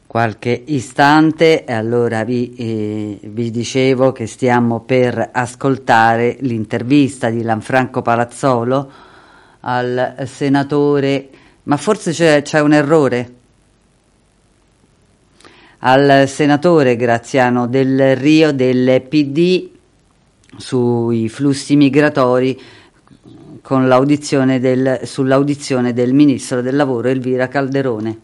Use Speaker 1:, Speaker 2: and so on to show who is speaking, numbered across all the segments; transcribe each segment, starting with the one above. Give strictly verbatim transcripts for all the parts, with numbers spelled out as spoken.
Speaker 1: qualche istante e allora vi, eh, vi dicevo che stiamo per ascoltare l'intervista di Lanfranco Palazzolo al senatore, ma forse c'è, c'è un errore, al senatore Graziano Del Rio del P D sui flussi migratori con l'audizione del, sull'audizione del Ministro del Lavoro Elvira Calderone.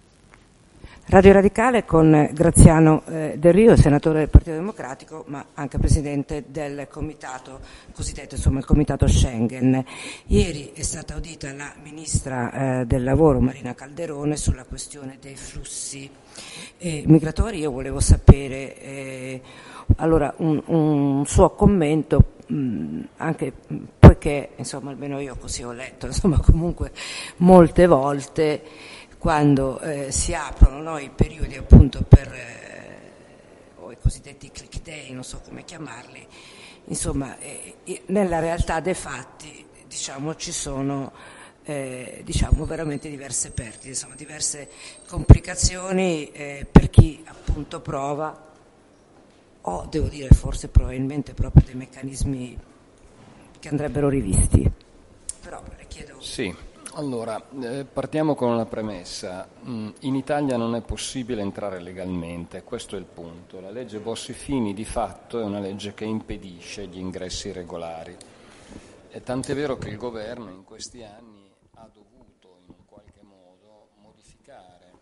Speaker 2: Radio Radicale con Graziano eh, Del Rio, senatore del Partito Democratico, ma anche presidente del comitato cosiddetto, insomma, il comitato Schengen. Ieri è stata audita la ministra eh, del Lavoro Marina Calderone sulla questione dei flussi eh, migratori. Io volevo sapere eh, allora un, un suo commento, mh, anche poiché, insomma, almeno io così ho letto, insomma, comunque molte volte quando eh, si aprono, no, i periodi appunto per eh, o i cosiddetti click day, non so come chiamarli, insomma eh, nella realtà dei fatti, diciamo, ci sono eh, diciamo veramente diverse perdite, insomma diverse complicazioni eh, per chi appunto prova, o devo dire forse probabilmente proprio dei meccanismi che andrebbero rivisti. Però le chiedo.
Speaker 3: Sì. Allora, eh, partiamo con una premessa. Mm, in Italia non è possibile entrare legalmente, questo è il punto. La legge Bossi-Fini di fatto è una legge che impedisce gli ingressi regolari. E tant'è vero che il governo in questi anni ha dovuto in un qualche modo modificare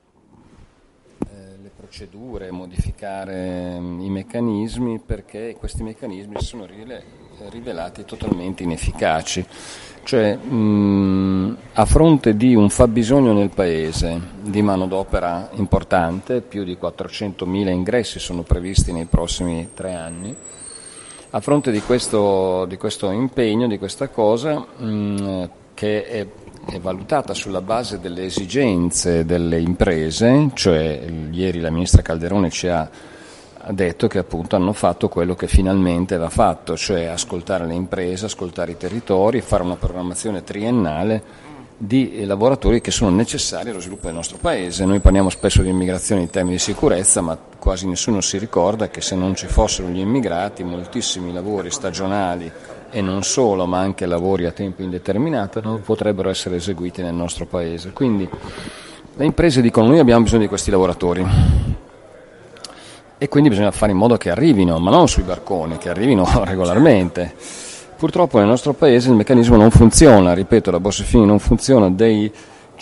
Speaker 3: eh, le procedure, modificare mm, i meccanismi, perché questi meccanismi si sono rivele- rivelati totalmente inefficaci. Cioè, mh, a fronte di un fabbisogno nel Paese di manodopera importante, più di quattrocentomila ingressi sono previsti nei prossimi tre anni, a fronte di questo, di questo impegno, di questa cosa, mh, che è, è valutata sulla base delle esigenze delle imprese, cioè ieri la ministra Calderone ci ha ha detto che appunto hanno fatto quello che finalmente va fatto, cioè ascoltare le imprese, ascoltare i territori, fare una programmazione triennale di lavoratori che sono necessari allo sviluppo del nostro Paese. Noi parliamo spesso di immigrazione in termini di sicurezza, ma quasi nessuno si ricorda che se non ci fossero gli immigrati, moltissimi lavori stagionali e non solo, ma anche lavori a tempo indeterminato non potrebbero essere eseguiti nel nostro Paese. Quindi le imprese dicono: noi abbiamo bisogno di questi lavoratori. E quindi bisogna fare in modo che arrivino, ma non sui barconi, che arrivino regolarmente. Purtroppo nel nostro Paese il meccanismo non funziona, ripeto, la Bossi-Fini non funziona. Dei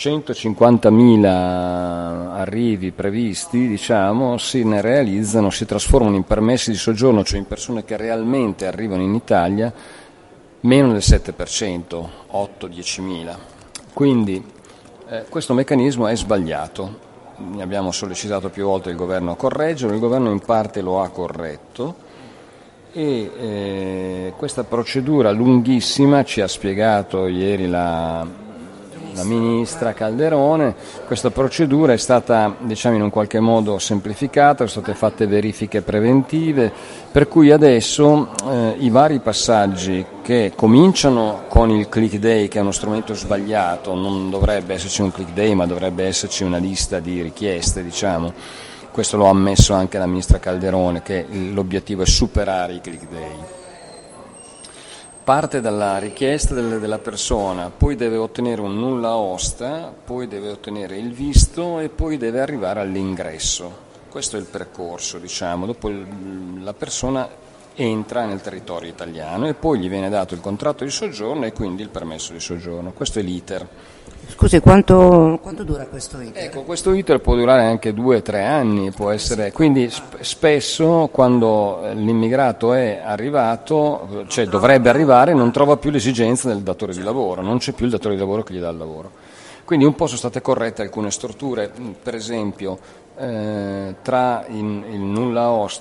Speaker 3: centocinquantamila arrivi previsti, diciamo, si ne realizzano, si trasformano in permessi di soggiorno, cioè in persone che realmente arrivano in Italia, meno del sette per cento, otto-diecimila. Quindi eh, questo meccanismo è sbagliato. Ne abbiamo sollecitato più volte il governo a correggerlo, il governo in parte lo ha corretto e eh, questa procedura lunghissima, ci ha spiegato ieri la, la ministra Calderone, questa procedura è stata, diciamo, in un qualche modo semplificata, sono state fatte verifiche preventive, per cui adesso eh, i vari passaggi che cominciano con il click day, che è uno strumento sbagliato, non dovrebbe esserci un click day ma dovrebbe esserci una lista di richieste, diciamo. Questo lo ha ammesso anche la ministra Calderone, che l'obiettivo è superare i click day. Parte dalla richiesta del, della persona, poi deve ottenere un nulla osta, poi deve ottenere il visto e poi deve arrivare all'ingresso. Questo è il percorso, diciamo. Dopo il, la persona entra nel territorio italiano e poi gli viene dato il contratto di soggiorno e quindi il permesso di soggiorno. Questo è l'iter.
Speaker 2: Scusi, quanto, quanto dura questo iter?
Speaker 3: Ecco, questo iter può durare anche due o tre anni, può essere, quindi sp- spesso quando l'immigrato è arrivato, cioè dovrebbe arrivare, non trova più l'esigenza del datore di lavoro, non c'è più il datore di lavoro che gli dà il lavoro. Quindi un po' sono state corrette alcune storture, per esempio eh, tra il, il nulla osta